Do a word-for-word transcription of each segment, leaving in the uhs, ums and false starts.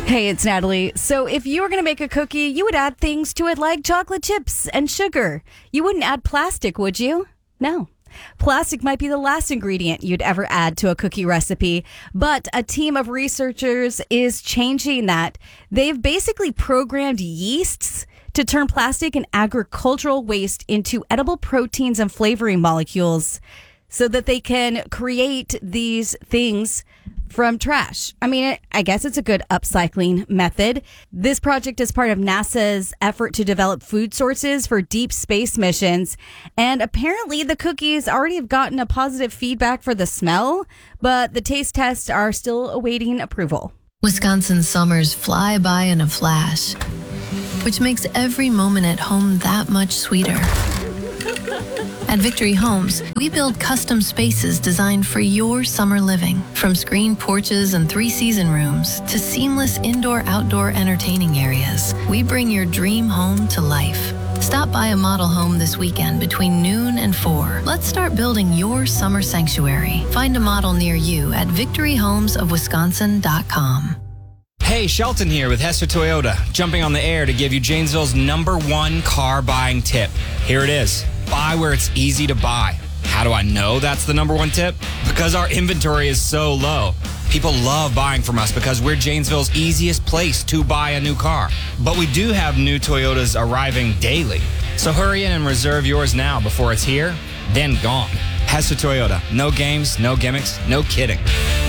Hey, it's Natalie. So if you were going to make a cookie, you would add things to it like chocolate chips and sugar. You wouldn't add plastic, would you? No. Plastic might be the last ingredient you'd ever add to a cookie recipe, but a team of researchers is changing that. They've basically programmed yeasts to turn plastic and agricultural waste into edible proteins and flavoring molecules so that they can create these things from trash. I mean, I guess it's a good upcycling method. This project is part of NASA's effort to develop food sources for deep space missions. And apparently the cookies already have gotten a positive feedback for the smell, but the taste tests are still awaiting approval. Wisconsin summers fly by in a flash, which makes every moment at home that much sweeter. At Victory Homes, we build custom spaces designed for your summer living. From screened porches and three-season rooms to seamless indoor-outdoor entertaining areas, we bring your dream home to life. Stop by a model home this weekend between noon and four. Let's start building your summer sanctuary. Find a model near you at victory homes of wisconsin dot com. Hey, Shelton here with Hester Toyota, jumping on the air to give you Janesville's number one car buying tip. Here it is. Buy where it's easy to buy. How do I know that's the number one tip? Because our inventory is so low. People love buying from us because we're Janesville's easiest place to buy a new car. But we do have new Toyotas arriving daily. So hurry in and reserve yours now before it's here, then gone. Hester Toyota. No games, no gimmicks, no kidding.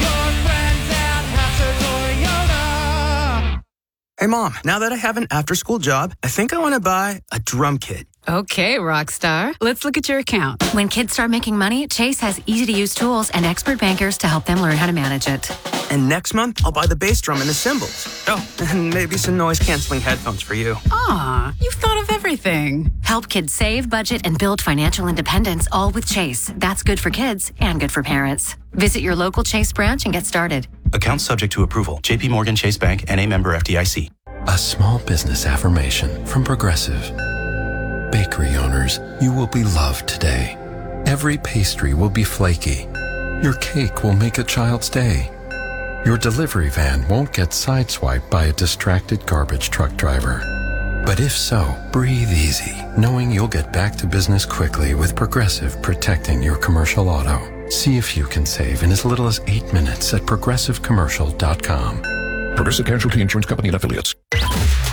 Hey, Mom, now that I have an after-school job, I think I want to buy a drum kit. Okay, Rockstar. Let's look at your account. When kids start making money, Chase has easy-to-use tools and expert bankers to help them learn how to manage it. And next month, I'll buy the bass drum and the cymbals. Oh, and maybe some noise-canceling headphones for you. Aw, you've thought of everything. Help kids save, budget, and build financial independence, all with Chase. That's good for kids and good for parents. Visit your local Chase branch and get started. Account subject to approval. J P Morgan Chase Bank, N A member F D I C. A small business affirmation from Progressive. Bakery owners, you will be loved today. Every pastry will be flaky. Your cake will make a child's day. Your delivery van won't get sideswiped by a distracted garbage truck driver. But if so, breathe easy, knowing you'll get back to business quickly with Progressive protecting your commercial auto. See if you can save in as little as eight minutes at progressive commercial dot com. Progressive Casualty Insurance Company and Affiliates.